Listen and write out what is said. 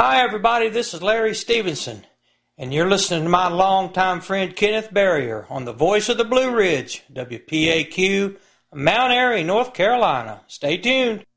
Hi, everybody. This is Larry Stevenson, and you're listening to my longtime friend Kenneth Barrier on the Voice of the Blue Ridge, WPAQ, Mount Airy, North Carolina. Stay tuned.